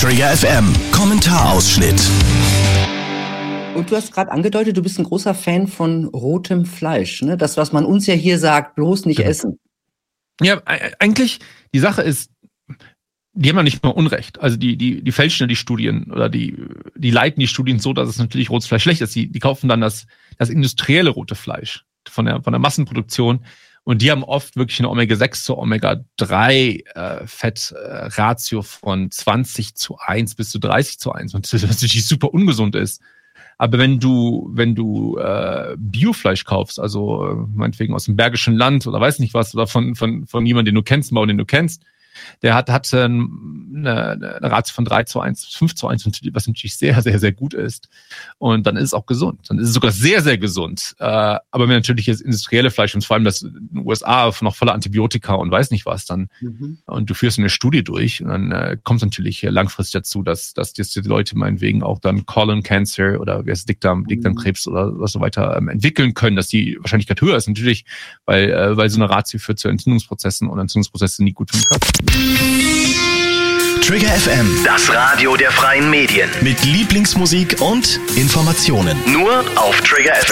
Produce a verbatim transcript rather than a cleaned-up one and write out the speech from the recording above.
Trigger F M, Kommentarausschnitt. Und du hast gerade angedeutet, du bist ein großer Fan von rotem Fleisch, ne? Das, was man uns ja hier sagt, bloß nicht Genau. essen. Ja, eigentlich, die Sache ist, die haben ja nicht mal Unrecht. Also die, die, die fälschen ja die Studien oder die, die leiten die Studien so, dass es natürlich rotes Fleisch schlecht ist. Die, die kaufen dann das, das industrielle rote Fleisch von der, von der Massenproduktion. Und die haben oft wirklich eine Omega sechs zu Omega drei äh, Fettratio äh, von zwanzig zu eins bis zu dreißig zu eins. Und das natürlich super ungesund ist. Aber wenn du, wenn du äh, Biofleisch kaufst, also äh, meinetwegen aus dem Bergischen Land oder weiß nicht was, oder von, von, von jemandem, den du kennst, einen Bauern, den du kennst, der hat, hat eine, eine Ratio von drei zu eins, fünf zu eins, was natürlich sehr, sehr, sehr gut ist. Und dann ist es auch gesund. Dann ist es sogar sehr, sehr gesund. Äh, aber wenn natürlich jetzt industrielle Fleisch und vor allem das in den U S A noch voller Antibiotika und weiß nicht was, dann mhm. und du führst eine Studie durch und dann äh, kommt es natürlich langfristig dazu, dass, dass die Leute meinetwegen auch dann Colon Cancer oder wie heißt Dickdarm, Dickdarmkrebs oder was so weiter ähm, entwickeln können, dass die Wahrscheinlichkeit höher ist. Natürlich, weil, äh, weil so eine Ratio führt zu Entzündungsprozessen und Entzündungsprozesse sind nie gut für den Körper. Trigger F M, das Radio der freien Medien. Mit Lieblingsmusik und Informationen. Nur auf Trigger F